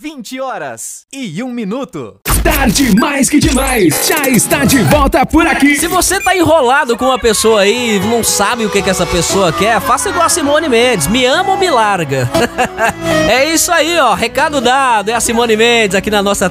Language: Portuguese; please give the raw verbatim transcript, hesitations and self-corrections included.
vinte horas e um minuto. Tarde mais que demais, já está de volta por aqui. Se você tá enrolado com uma pessoa aí, não sabe o que que essa pessoa quer, faça igual a Simone Mendes, me ama ou me larga. É isso aí, ó, recado dado, é a Simone Mendes aqui na nossa